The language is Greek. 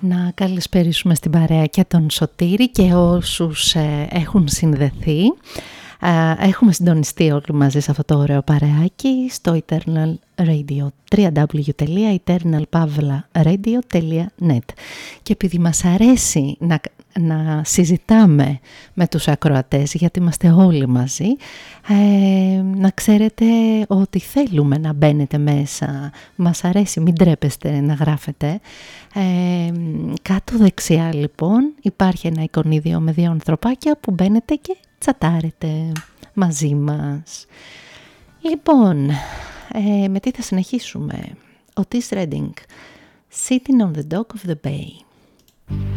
Να καλησπερίσουμε στην παρέα και τον Σωτήρη και όσους έχουν συνδεθεί. Έχουμε συντονιστεί όλοι μαζί σε αυτό το ωραίο παρεάκι στο Eternal Radio, www.eternalpavlaradio.net. Και επειδή μας αρέσει να συζητάμε με τους ακροατές, γιατί είμαστε όλοι μαζί, να ξέρετε ότι θέλουμε να μπαίνετε μέσα. Μας αρέσει, μην τρέπεστε να γράφετε. Κάτω δεξιά λοιπόν υπάρχει ένα εικονίδιο με δύο ανθρωπάκια που μπαίνετε και τσατάρετε μαζί μας. Λοιπόν, με τι θα συνεχίσουμε? Ο Otis Redding, Sitting on the Dock of the Bay.